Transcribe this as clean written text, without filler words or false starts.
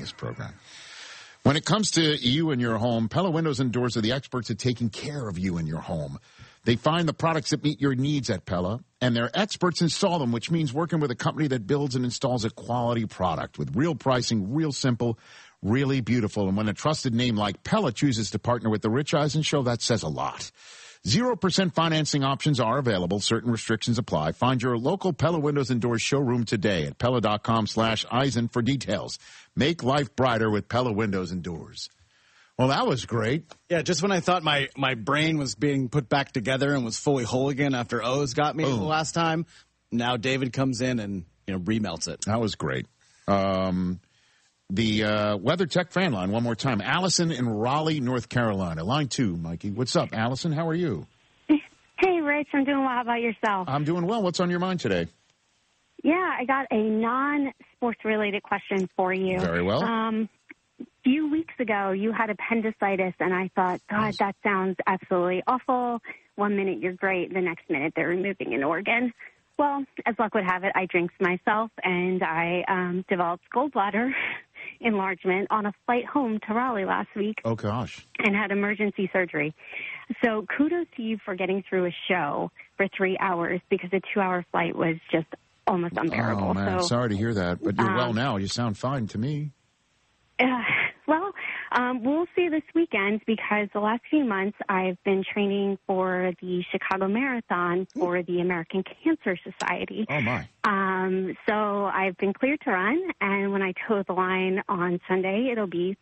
this program. When it comes to you and your home, Pella Windows and Doors are the experts at taking care of you and your home. They find the products that meet your needs at Pella, and their experts install them, which means working with a company that builds and installs a quality product with real pricing, real simple, really beautiful. And when a trusted name like Pella chooses to partner with the Rich Eisen Show, that says a lot. 0% financing options are available. Certain restrictions apply. Find your local Pella Windows and Doors showroom today at Pella.com/Eisen for details. Make life brighter with Pella Windows and Doors. Well, that was great. Yeah, just when I thought my brain was being put back together and was fully whole again after O's got me the last time, now David comes in and remelts it. That was great. The WeatherTech fan line, one more time. Allison in Raleigh, North Carolina. Line 2, Mikey. What's up, Allison? How are you? Hey, Rich. I'm doing well. How about yourself? I'm doing well. What's on your mind today? Yeah, I got a non-sports-related question for you. Very well. A few weeks ago, you had appendicitis, and I thought, God, that sounds absolutely awful. 1 minute you're great, the next minute they're removing an organ. Well, as luck would have it, I jinxed myself, and I developed gallbladder enlargement on a flight home to Raleigh last week. Oh, gosh. And had emergency surgery. So kudos to you for getting through a show for 3 hours, because a 2-hour flight was just almost unbearable. Oh, man, so, sorry to hear that. But you're well now. You sound fine to me. We'll see this weekend, because the last few months I've been training for the Chicago Marathon for the American Cancer Society. Oh, my. So I've been cleared to run, and when I toe the line on Sunday, it'll be